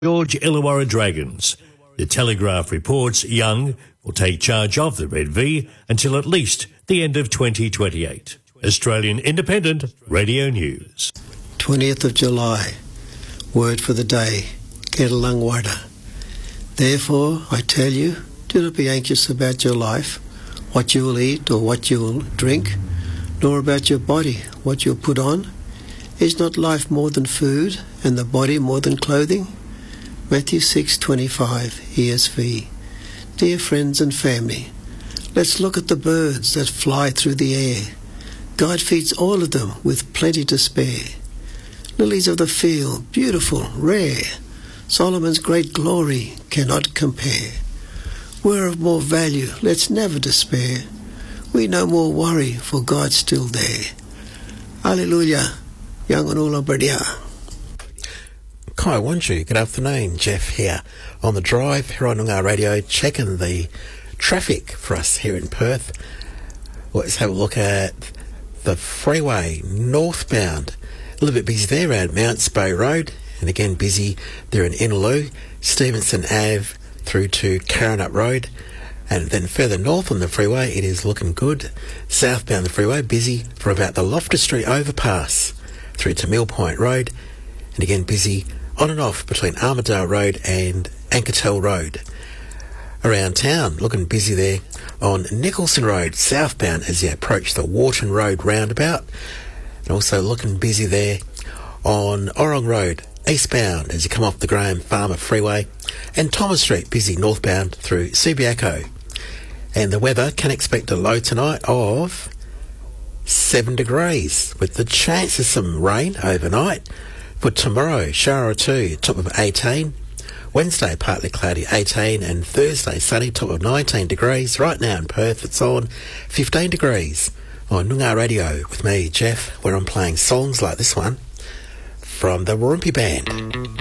George Illawarra Dragons. The Telegraph reports Young will take charge of the Red V until at least the end of 2028. Australian Independent Radio News. 20th of July. Word for the day. Kedalangwada. Therefore, I tell you, do not be anxious about your life, what you will eat or what you will drink, nor about your body, what you will put on. Is not life more than food, and the body more than clothing? Matthew 6:25, ESV. Dear friends and family, let's look at the birds that fly through the air. God feeds all of them with plenty to spare. Lilies of the field, beautiful, rare. Solomon's great glory cannot compare. We're of more value, let's never despair. We no more worry, for God's still there. Hallelujah. Yangonula Berdia. Kai Wanju, good afternoon. Jeff here on the drive here on Noongar Radio, checking the traffic for us here in Perth. Let's have a look at the freeway northbound. A little bit busy there around Mount Spey Road, and again busy there in Innaloo, Stevenson Ave through to Karrinyup Road. And then further north on the freeway, it is looking good. Southbound the freeway, busy for about the Loftus Street overpass through to Mill Point Road, and again busy on and off between Armadale Road and Ankertel Road. Around town, looking busy there on Nicholson Road, southbound as you approach the Wharton Road roundabout. And also looking busy there on Orrong Road, eastbound as you come off the Graham Farmer Freeway. And Thomas Street, busy northbound through Subiaco. And the weather can expect a low tonight of 7 degrees, with the chance of some rain overnight. For tomorrow, shower or two, top of 18. Wednesday, partly cloudy, 18. And Thursday, sunny, top of 19 degrees. Right now in Perth, it's on 15 degrees. On Noongar Radio with me, Jeff, where I'm playing songs like this one from the Warumpi Band.